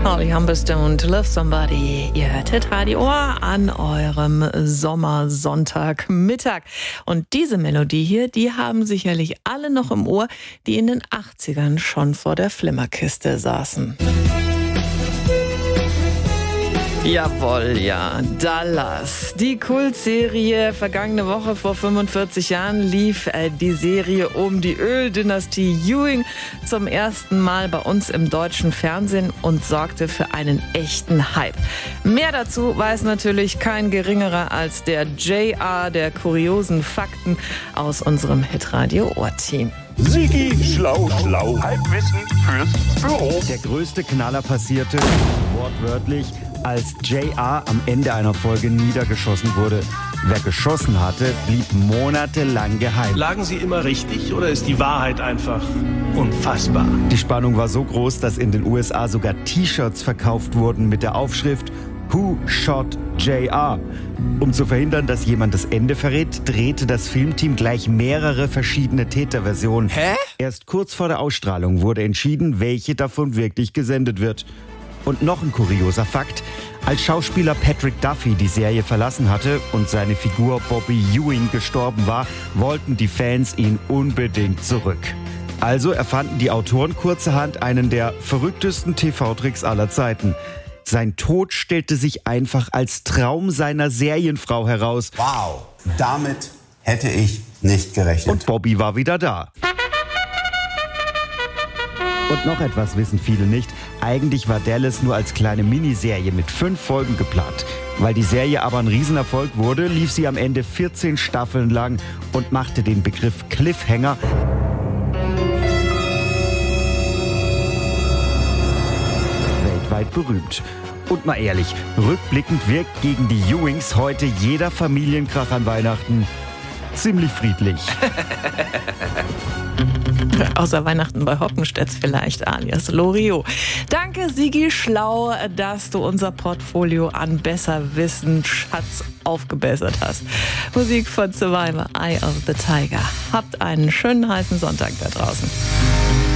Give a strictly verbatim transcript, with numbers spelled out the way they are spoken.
Holly Humberstone, To Love Somebody. Ihr hört Hitradio an eurem Sommersonntagmittag. Und diese Melodie hier, die haben sicherlich alle noch im Ohr, die in den achtzigern schon vor der Flimmerkiste saßen. Jawohl, ja. Dallas. Die Kultserie. Vergangene Woche vor fünfundvierzig Jahren lief äh, die Serie um die Öldynastie Ewing zum ersten Mal bei uns im deutschen Fernsehen und sorgte für einen echten Hype. Mehr dazu weiß natürlich kein geringerer als der J R der kuriosen Fakten aus unserem Hitradio-Ohr-Team. Sigi Schlau Schlau. Halbwissen fürs Büro. Der größte Knaller passierte, wortwörtlich, als J R am Ende einer Folge niedergeschossen wurde. Wer geschossen hatte, blieb monatelang geheim. Lagen Sie immer richtig oder ist die Wahrheit einfach unfassbar? Die Spannung war so groß, dass in den U S A sogar T-Shirts verkauft wurden mit der Aufschrift Who Shot J R? Um zu verhindern, dass jemand das Ende verrät, drehte das Filmteam gleich mehrere verschiedene Täterversionen. Hä? Erst kurz vor der Ausstrahlung wurde entschieden, welche davon wirklich gesendet wird. Und noch ein kurioser Fakt: Als Schauspieler Patrick Duffy die Serie verlassen hatte und seine Figur Bobby Ewing gestorben war, wollten die Fans ihn unbedingt zurück. Also erfanden die Autoren kurzerhand einen der verrücktesten T V-Tricks aller Zeiten. Sein Tod stellte sich einfach als Traum seiner Serienfrau heraus. Wow, damit hätte ich nicht gerechnet. Und Bobby war wieder da. Und noch etwas wissen viele nicht. Eigentlich war Dallas nur als kleine Miniserie mit fünf Folgen geplant. Weil die Serie aber ein Riesenerfolg wurde, lief sie am Ende vierzehn Staffeln lang und machte den Begriff Cliffhanger weltweit berühmt. Und mal ehrlich, rückblickend wirkt gegen die Ewings heute jeder Familienkrach an Weihnachten ziemlich friedlich. Außer Weihnachten bei Hoppenstedt vielleicht, alias Loriot. Danke, Sigi Schlau, dass du unser Portfolio an Besserwissen Schatz aufgebessert hast. Musik von Survivor, Eye of the Tiger. Habt einen schönen heißen Sonntag da draußen.